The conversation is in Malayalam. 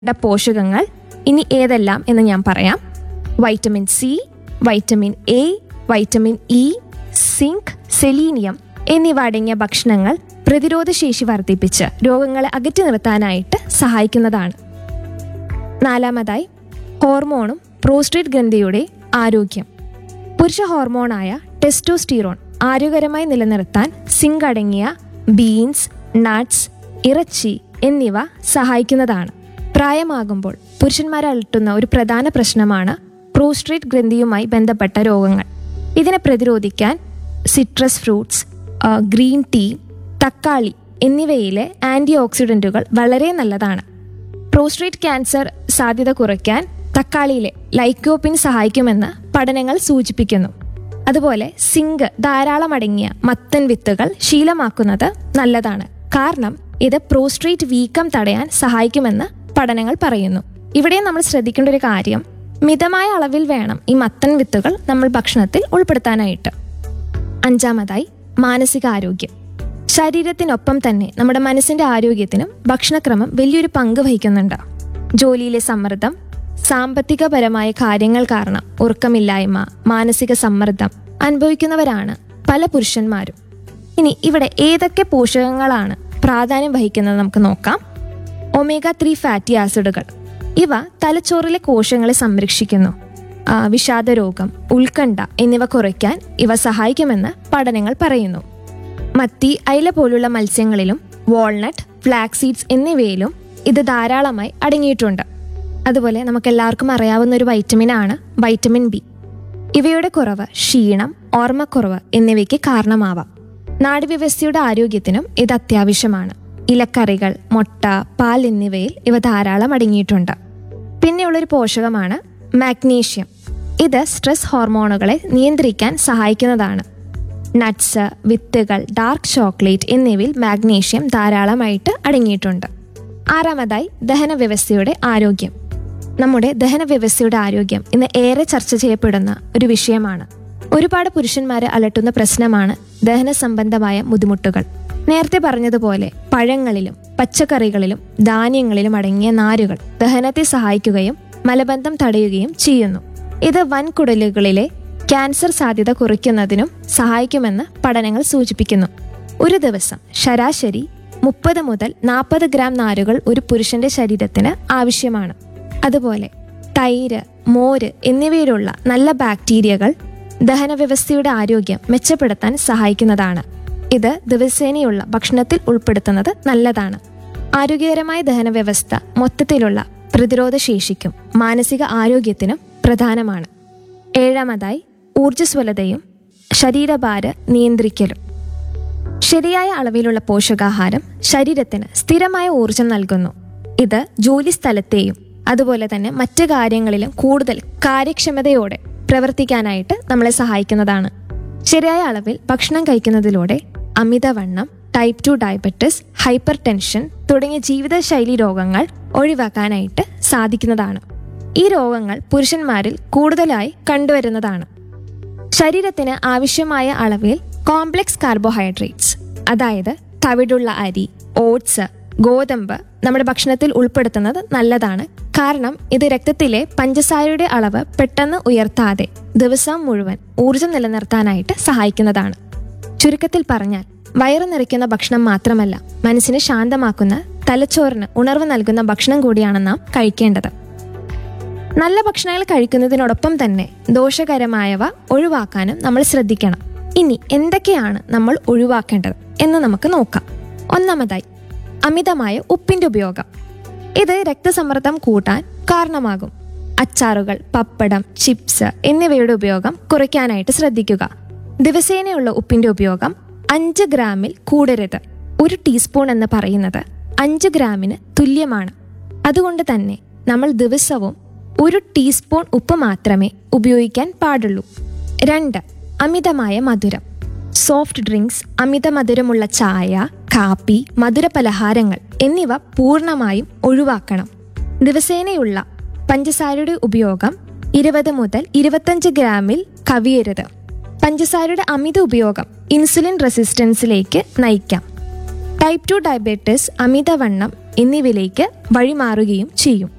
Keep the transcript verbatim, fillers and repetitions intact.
യുടെ പോഷകങ്ങൾ ഇനി ഏതെല്ലാം എന്ന് ഞാൻ പറയാം. Vitamin C, vitamin A, vitamin E, zinc, selenium എന്നിവ അടങ്ങിയ ഭക്ഷണങ്ങൾ പ്രതിരോധശേഷി വർദ്ധിപ്പിച്ച് രോഗങ്ങളെ അകറ്റി നിർത്താനായിട്ട് സഹായിക്കുന്നതാണ്. നാലാമതായി ഹോർമോണും പ്രോസ്റ്റേറ്റ് ഗ്രന്ഥിയുടെ ആരോഗ്യം. പുരുഷ ഹോർമോണായ ടെസ്റ്റോസ്റ്റിറോൺ ആരോഗ്യകരമായി നിലനിർത്താൻ സിങ്ക് അടങ്ങിയ ബീൻസ്, നട്ട്സ്, ഇറച്ചി എന്നിവ സഹായിക്കുന്നതാണ്. പ്രായമാകുമ്പോൾ പുരുഷന്മാരെ അലട്ടുന്ന ഒരു പ്രധാന പ്രശ്നമാണ് പ്രോസ്റ്റേറ്റ് ഗ്രന്ഥിയുമായി ബന്ധപ്പെട്ട രോഗങ്ങൾ. ഇതിനെ പ്രതിരോധിക്കാൻ സിട്രസ് ഫ്രൂട്ട്സ്, ഗ്രീൻ ടീ, തക്കാളി എന്നിവയിലെ ആൻറ്റി ഓക്സിഡൻറ്റുകൾ വളരെ നല്ലതാണ്. പ്രോസ്റ്റേറ്റ് ക്യാൻസർ സാധ്യത കുറയ്ക്കാൻ തക്കാളിയിലെ ലൈക്കോപ്പിൻ സഹായിക്കുമെന്ന് പഠനങ്ങൾ സൂചിപ്പിക്കുന്നു. അതുപോലെ സിങ്ക് ധാരാളം അടങ്ങിയ മത്തൻ വിത്തുകൾ ശീലമാക്കുന്നത് നല്ലതാണ്, കാരണം ഇത് പ്രോസ്റ്റേറ്റ് വീക്കം തടയാൻ സഹായിക്കുമെന്ന് പഠനങ്ങൾ പറയുന്നു. ഇവിടെ നമ്മൾ ശ്രദ്ധിക്കേണ്ട ഒരു കാര്യം, മിതമായ അളവിൽ വേണം ഈ മത്തൻ വിത്തുകൾ നമ്മൾ ഭക്ഷണത്തിൽ ഉൾപ്പെടുത്താനായിട്ട്. അഞ്ചാമതായി മാനസികാരോഗ്യം. ശരീരത്തിനൊപ്പം തന്നെ നമ്മുടെ മനസ്സിന്റെ ആരോഗ്യത്തിനും ഭക്ഷണക്രമം വലിയൊരു പങ്ക് വഹിക്കുന്നുണ്ട്. ജോലിയിലെ സമ്മർദ്ദം, സാമ്പത്തികപരമായ കാര്യങ്ങൾ കാരണം ഉറക്കമില്ലായ്മ, മാനസിക സമ്മർദ്ദം അനുഭവിക്കുന്നവരാണ് പല പുരുഷന്മാരും. ഇനി ഇവിടെ ഏതൊക്കെ പോഷകങ്ങളാണ് പ്രാധാന്യം വഹിക്കുന്നത് നമുക്ക് നോക്കാം. ഒമേഗ ത്രീ ഫാറ്റി ആസിഡുകൾ. ഇവ തലച്ചോറിലെ കോശങ്ങളെ സംരക്ഷിക്കുന്നു. വിഷാദരോഗം, ഉത്കണ്ഠ എന്നിവ കുറയ്ക്കാൻ ഇവ സഹായിക്കുമെന്ന് പഠനങ്ങൾ പറയുന്നു. മത്തി, അയില പോലുള്ള മത്സ്യങ്ങളിലും വാൾനട്ട്, ഫ്ലാക്സ് സീഡ്സ് എന്നിവയിലും ഇത് ധാരാളമായി അടങ്ങിയിട്ടുണ്ട്. അതുപോലെ നമുക്കെല്ലാവർക്കും അറിയാവുന്ന ഒരു വൈറ്റമിനാണ് വൈറ്റമിൻ ബി. ഇവയുടെ കുറവ് ക്ഷീണം, ഓർമ്മക്കുറവ് എന്നിവയ്ക്ക് കാരണമാവാം. നാഡീവ്യവസ്ഥയുടെ ആരോഗ്യത്തിനും ഇത് അത്യാവശ്യമാണ്. ഇലക്കറികൾ, മുട്ട, പാൽ എന്നിവയിൽ ഇവ ധാരാളം അടങ്ങിയിട്ടുണ്ട്. പിന്നെയുള്ളൊരു പോഷകമാണ് മാഗ്നീഷ്യം. ഇത് സ്ട്രെസ് ഹോർമോണുകളെ നിയന്ത്രിക്കാൻ സഹായിക്കുന്നതാണ്. നട്ട്സ്, വിത്തുകൾ, ഡാർക്ക് ചോക്ലേറ്റ് എന്നിവയിൽ മാഗ്നീഷ്യം ധാരാളമായിട്ട് അടങ്ങിയിട്ടുണ്ട്. ആറാമതായി ദഹനവ്യവസ്ഥയുടെ ആരോഗ്യം. നമ്മുടെ ദഹനവ്യവസ്ഥയുടെ ആരോഗ്യം ഇന്ന് ഏറെ ചർച്ച ചെയ്യപ്പെടുന്ന ഒരു വിഷയമാണ്. ഒരുപാട് പുരുഷന്മാരെ അലട്ടുന്ന പ്രശ്നമാണ് ദഹന സംബന്ധമായ ബുദ്ധിമുട്ടുകൾ. നേരത്തെ പറഞ്ഞതുപോലെ പഴങ്ങളിലും പച്ചക്കറികളിലും ധാന്യങ്ങളിലും അടങ്ങിയ നാരുകൾ ദഹനത്തെ സഹായിക്കുകയും മലബന്ധം തടയുകയും ചെയ്യുന്നു. ഇത് വൻകുടലുകളിലെ ക്യാൻസർ സാധ്യത കുറയ്ക്കുന്നതിനും സഹായിക്കുമെന്ന് പഠനങ്ങൾ സൂചിപ്പിക്കുന്നു. ഒരു ദിവസം ശരാശരി മുപ്പത് മുതൽ നാൽപ്പത് ഗ്രാം നാരുകൾ ഒരു പുരുഷന്റെ ശരീരത്തിന് ആവശ്യമാണ്. അതുപോലെ തൈര്, മോര് എന്നിവയിലുള്ള നല്ല ബാക്ടീരിയകൾ ദഹനവ്യവസ്ഥയുടെ ആരോഗ്യം മെച്ചപ്പെടുത്താൻ സഹായിക്കുന്നതാണ്. ഇത് ദിവസേനയുള്ള ഭക്ഷണത്തിൽ ഉൾപ്പെടുത്തുന്നത് നല്ലതാണ്. ആരോഗ്യകരമായ ദഹനവ്യവസ്ഥ മൊത്തത്തിലുള്ള പ്രതിരോധ ശേഷിക്കും മാനസിക ആരോഗ്യത്തിനും പ്രധാനമാണ്. ഏഴാമതായി ഊർജ്ജസ്വലതയും ശരീരഭാര നിയന്ത്രിക്കലും. ശരിയായ അളവിലുള്ള പോഷകാഹാരം ശരീരത്തിന് സ്ഥിരമായ ഊർജം നൽകുന്നു. ഇത് ജോലി സ്ഥലത്തെയും അതുപോലെ തന്നെ മറ്റു കാര്യങ്ങളിലും കൂടുതൽ കാര്യക്ഷമതയോടെ പ്രവർത്തിക്കാനായിട്ട് നമ്മളെ സഹായിക്കുന്നതാണ്. ശരിയായ അളവിൽ ഭക്ഷണം കഴിക്കുന്നതിലൂടെ അമിതവണ്ണം, type two diabetes, hyper tension തുടങ്ങിയ ജീവിതശൈലി രോഗങ്ങൾ ഒഴിവാക്കാനായിട്ട് സാധിക്കുന്നതാണ്. ഈ രോഗങ്ങൾ പുരുഷന്മാരിൽ കൂടുതലായി കണ്ടുവരുന്നതാണ്. ശരീരത്തിന് ആവശ്യമായ അളവിൽ കോംപ്ലക്സ് കാർബോഹൈഡ്രേറ്റ്സ്, അതായത് തവിടുള്ള അരി, ഓട്സ്, ഗോതമ്പ് നമ്മുടെ ഭക്ഷണത്തിൽ ഉൾപ്പെടുത്തുന്നത് നല്ലതാണ്. കാരണം ഇത് രക്തത്തിലെ പഞ്ചസാരയുടെ അളവ് പെട്ടെന്ന് ഉയർത്താതെ ദിവസം മുഴുവൻ ഊർജം നിലനിർത്താനായിട്ട് സഹായിക്കുന്നതാണ്. ചുരുക്കത്തിൽ പറഞ്ഞാൽ വയറ് നിറയ്ക്കുന്ന ഭക്ഷണം മാത്രമല്ല, മനസ്സിനെ ശാന്തമാക്കുന്ന, തലച്ചോറിന് ഉണർവ് നൽകുന്ന ഭക്ഷണം കൂടിയാണ് നാം കഴിക്കേണ്ടത്. നല്ല ഭക്ഷണങ്ങൾ കഴിക്കുന്നതിനോടൊപ്പം തന്നെ ദോഷകരമായവ ഒഴിവാക്കാനും നമ്മൾ ശ്രദ്ധിക്കണം. ഇനി എന്തൊക്കെയാണ് നമ്മൾ ഒഴിവാക്കേണ്ടത് എന്ന് നമുക്ക് നോക്കാം. ഒന്നാമതായി അമിതമായ ഉപ്പിന്റെ ഉപയോഗം. ഇത് രക്തസമ്മർദ്ദം കൂട്ടാൻ കാരണമാകും. അച്ചാറുകൾ, പപ്പടം, ചിപ്സ് എന്നിവയുടെ ഉപയോഗം കുറയ്ക്കാനായിട്ട് ശ്രദ്ധിക്കുക. ദിവസേനയുള്ള ഉപ്പിന്റെ ഉപയോഗം അഞ്ച് ഗ്രാമിൽ കൂടരുത്. ഒരു ടീസ്പൂൺ എന്ന് പറയുന്നത് അഞ്ച് ഗ്രാമിന് തുല്യമാണ്. അതുകൊണ്ട് തന്നെ നമ്മൾ ദിവസവും ഒരു ടീസ്പൂൺ ഉപ്പ് മാത്രമേ ഉപയോഗിക്കാൻ പാടുള്ളൂ. രണ്ട്, അമിതമായ മധുരം. സോഫ്റ്റ് ഡ്രിങ്ക്സ്, അമിത മധുരമുള്ള ചായ, കാപ്പി, മധുര പലഹാരങ്ങൾ എന്നിവ പൂർണ്ണമായും ഒഴിവാക്കണം. ദിവസേനയുള്ള പഞ്ചസാരയുടെ ഉപയോഗം ഇരുപത് മുതൽ ഇരുപത്തഞ്ച് ഗ്രാമിൽ കവിയരുത്. പഞ്ചസാരയുടെ അമിത ഉപയോഗം ഇൻസുലിൻ റെസിസ്റ്റൻസിലേക്ക് നയിക്കാം. ടൈപ്പ് ടു ഡയബറ്റിസ്, അമിതവണ്ണം എന്നിവയിലേക്ക് വഴിമാറുകയും ചെയ്യും.